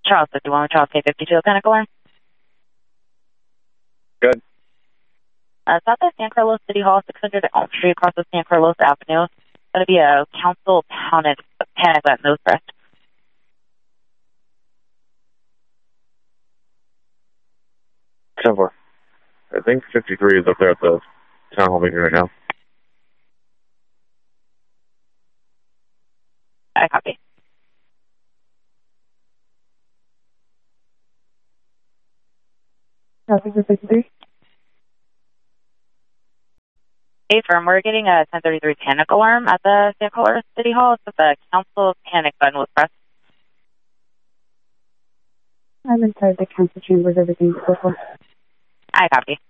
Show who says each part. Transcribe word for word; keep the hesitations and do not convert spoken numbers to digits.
Speaker 1: Charles fifty-one, Charles K fifty-two, panic alarm.
Speaker 2: Good.
Speaker 1: Uh, Southwest San Carlos City Hall, six hundred Elm Street, across the San Carlos Avenue. It's going to be a council panic, panic at Nose Crest.
Speaker 2: ten four. I think fifty-three is up there at the town hall meeting right now.
Speaker 1: I copy.
Speaker 3: Passenger fifty-three.
Speaker 1: Hey, firm, we're getting a ten thirty-three panic alarm at the San Carlos City Hall. It's the council panic button was pressed.
Speaker 3: I'm inside the council chambers. Everything's before.
Speaker 1: I copy.